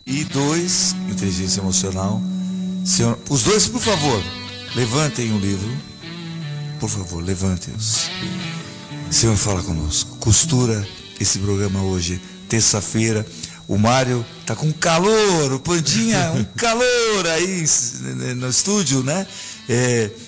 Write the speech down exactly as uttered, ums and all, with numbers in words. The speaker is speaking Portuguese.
E dois, inteligência emocional. Senhor, os dois, por favor, levantem o livro. Por favor, levantem-os. Senhor, fala conosco. Costura esse programa hoje, terça-feira. O Mário tá com calor, o Pandinha, um calor aí no estúdio, né? É,